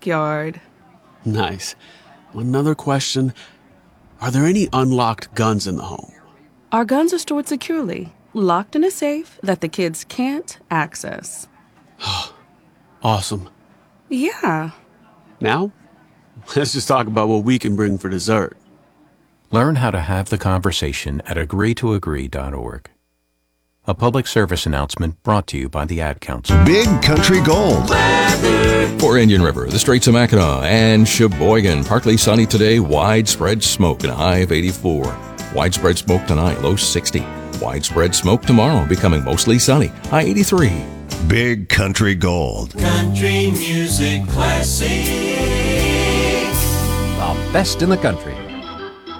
backyard. Nice. Another question. Are there any unlocked guns in the home? Our guns are stored securely, locked in a safe that the kids can't access. Awesome. Yeah. Now, let's just talk about what we can bring for dessert. Learn how to have the conversation at agreetoagree.org. A public service announcement brought to you by the Ad Council. Big Country Gold. For Indian River, the Straits of Mackinac, and Sheboygan, partly sunny today, widespread smoke and a high of 84. Widespread smoke tonight, low 60. Widespread smoke tomorrow, becoming mostly sunny, high 83. Big Country Gold. Country music classic. The best in the country.